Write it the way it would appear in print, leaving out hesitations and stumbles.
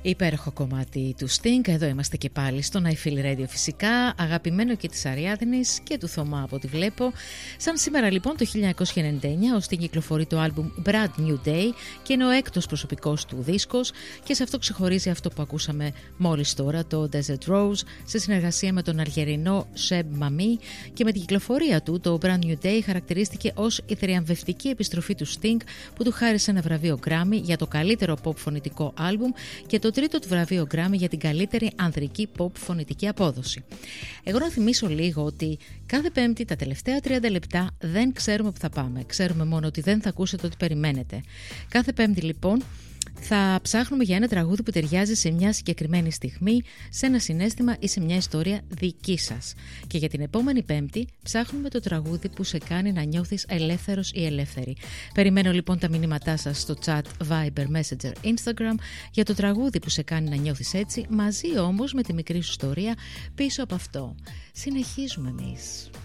Υπέροχο κομμάτι του Sting. Εδώ είμαστε και πάλι στο I Feel Radio, φυσικά. Αγαπημένο και της Αριάδνης και του Θωμά, από ό,τι βλέπω. Σαν σήμερα λοιπόν το 1999 ο Sting κυκλοφορεί το άλμπουμ Brand New Day και είναι ο έκτος προσωπικός του δίσκος, και σε αυτό ξεχωρίζει αυτό που ακούσαμε μόλις τώρα, το Desert Rose, σε συνεργασία με τον Αλγερινό Sheb Mami, και με την κυκλοφορία του το Brand New Day χαρακτηρίστηκε ως η θριαμβευτική επιστροφή του Sting, που του χάρισε ένα βραβείο Grammy για το καλύτερο pop φωνητικό άλμπουμ και το τρίτο του βραβείο Grammy για την καλύτερη ανδρική pop φωνητική απόδοση. Εγώ να θυμίσω λίγο ότι κάθε Πέμπτη τα τελευταία 30 λεπτά δεν ξέρουμε που θα πάμε. Ξέρουμε μόνο ότι δεν θα ακούσετε ό,τι περιμένετε. Κάθε Πέμπτη λοιπόν θα ψάχνουμε για ένα τραγούδι που ταιριάζει σε μια συγκεκριμένη στιγμή, σε ένα συναίσθημα ή σε μια ιστορία δική σας. Και για την επόμενη Πέμπτη ψάχνουμε το τραγούδι που σε κάνει να νιώθεις ελεύθερος ή ελεύθερη. Περιμένω λοιπόν τα μηνύματά σας στο chat, Viber, Messenger, Instagram για το τραγούδι που σε κάνει να νιώθεις έτσι, μαζί όμως με τη μικρή σου ιστορία πίσω από αυτό. Συνεχίζουμε εμείς.